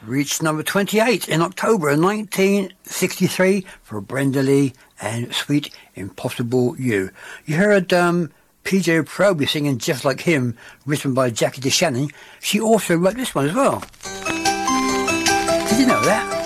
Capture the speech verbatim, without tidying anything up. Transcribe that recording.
reached number twenty-eight in October nineteen sixty-three for Brenda Lee and Sweet Impossible You. You heard um, P J Proby singing Just Like Him, written by Jackie DeShannon. She also wrote this one as well. Did you know that?